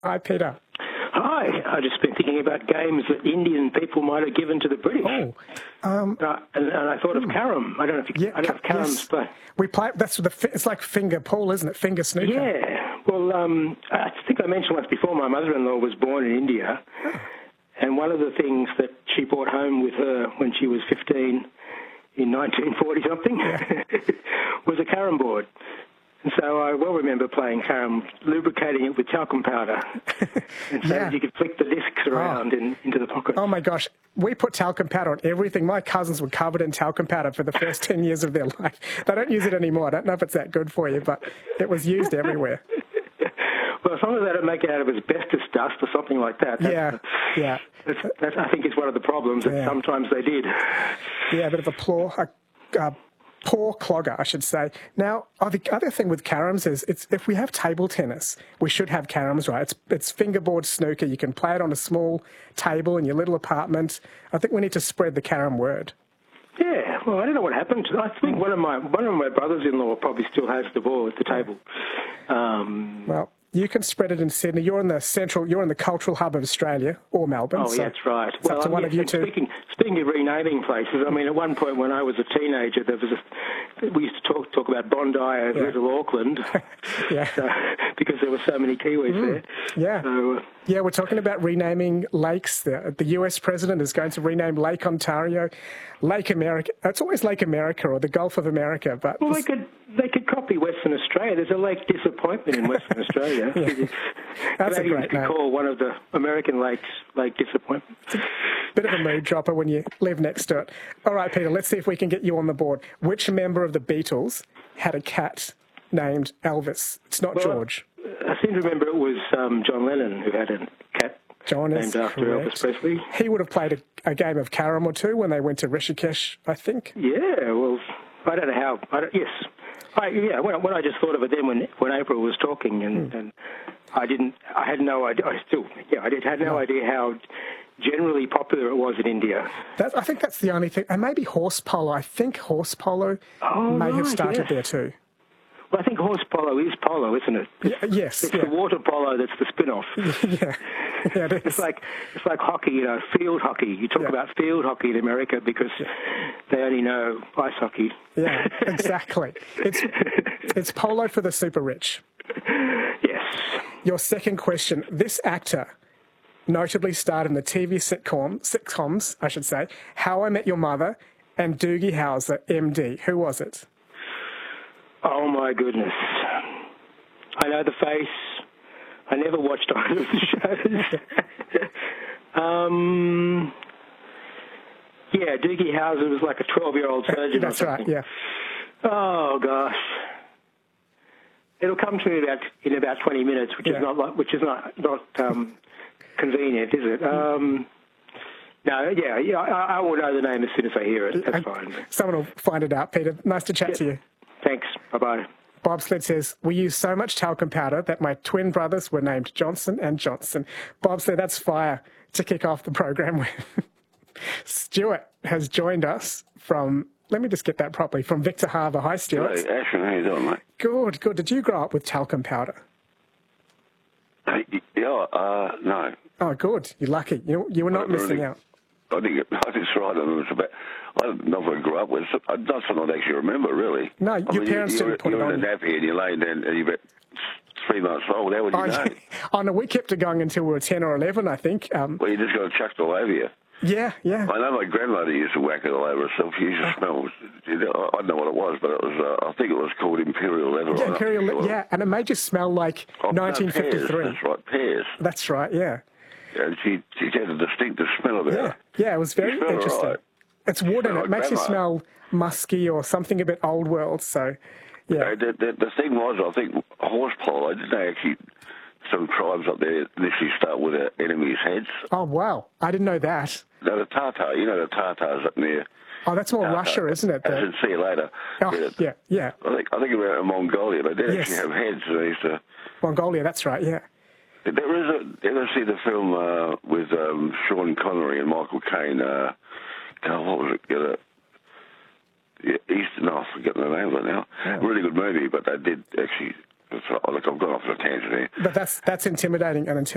Hi, Peter. Hi. I've just been thinking about games that Indian people might have given to the British. Oh, and I thought of carom. I don't know if carom's play. We play. It's like finger pool, isn't it? Finger snooker. Yeah. Well, I think I mentioned once before. My mother-in-law was born in India, and one of the things that she brought home with her when she was 15 in 1940 something was a carom board. And so I well remember playing carom, lubricating it with talcum powder, and so that you could flick the discs around into the pocket. Oh, my gosh. We put talcum powder on everything. My cousins were covered in talcum powder for the first 10 years of their life. They don't use it anymore. I don't know if it's that good for you, but it was used everywhere. Well, as long as they don't make it out of asbestos dust or something like that. That's, I think it's one of the problems that sometimes they did. Yeah, a bit of a poor clogger, I should say. Now, the other thing with caroms is if we have table tennis, we should have caroms, right? It's fingerboard snooker. You can play it on a small table in your little apartment. I think we need to spread the carom word. Yeah, well, I don't know what happened. I think one of my brothers-in-law probably still has the ball at the table. Well, you can spread it in Sydney. You're in the cultural hub of Australia, or Melbourne. Oh, yeah, that's right. It's up to one of you two. Speaking of renaming places, I mean, at one point when I was a teenager, we used to talk about Bondi as Little Auckland, because there were so many Kiwis there. Yeah. So, we're talking about renaming lakes. The US president is going to rename Lake Ontario, Lake America. It's always Lake America or the Gulf of America. But they could copy Western Australia. There's a Lake Disappointment in Western Australia. That's a great name. Call one of the American lakes Lake Disappointment. Bit of a mood dropper when you live next to it. All right, Peter, let's see if we can get you on the board. Which member of the Beatles had a cat named Elvis? It's not George. I seem to remember it was John Lennon who had a cat named after Elvis Presley. He would have played a game of carom or two when they went to Rishikesh, I think. Yeah, well, I don't know how. Yes. When I just thought of it then when April was talking, and I had no idea. I had no idea how generally popular it was in India. I think that's the only thing. And maybe horse polo. I think horse polo may have started there too. Well, I think horse polo is polo, isn't it? Yes. It's the water polo that's the spin-off. Yeah, it is. It's like hockey, field hockey. You talk about field hockey in America because they only know ice hockey. Yeah, exactly. It's polo for the super rich. Yes. Your second question. This actor notably starred in the TV sitcoms, I should say, How I Met Your Mother and Doogie Howser, MD. Who was it? Oh, my goodness. I know the face. I never watched either of the shows. Doogie Howser was like a 12-year-old surgeon. That's right, yeah. Oh, gosh. It'll come to me in about 20 minutes, which is not convenient, is it? I will know the name as soon as I hear it. That's fine. Someone will find it out, Peter. Nice to chat to you. Thanks. Bye-bye. Bob Sled says, we use so much talcum powder that my twin brothers were named Johnson and Johnson. Bob Sled, that's fire to kick off the program with. Stuart has joined us from, let me just get that properly, from Victor Harbour. Hi, Stuart. Hey, Ashton, how you doing, mate? Good. Did you grow up with talcum powder? No. Oh, good. You're lucky. You were not missing out. I think it's right. I never grew up with it. That's what I actually remember, really. No, your parents didn't put it on. You were in a nappy and you lay down and you're about 3 months old. How would you know? Oh, no, we kept it going until we were 10 or 11, I think. Well, you just got it chucked all over you. Yeah. I know my grandmother used to whack it all over herself. She used to smell. I don't know what it was, but it was. I think it was called Imperial Leather. Yeah, Imperial Leather. And it made you smell like 1953. Pears, that's right, pears. That's right, yeah. And she had a distinctive smell about it. Yeah, it was very interesting. Right. It's wood and it makes you smell musky or something a bit old world. So, yeah. The thing was, I think horse polo, didn't they actually? Some tribes up there initially start with their enemies' heads. Oh, wow. I didn't know that. No, the Tatar. You know the Tatars up there. Oh, that's more Russia, isn't it? I should see you later. Oh, yeah. I think about Mongolia. They did actually have heads. They used to... Mongolia, that's right, yeah. You ever see the film with Sean Connery and Michael Caine? What was it? I forget the name of it now. Yeah. Really good movie, but they did actually... I've gone off on a tangent here. But that's intimidating and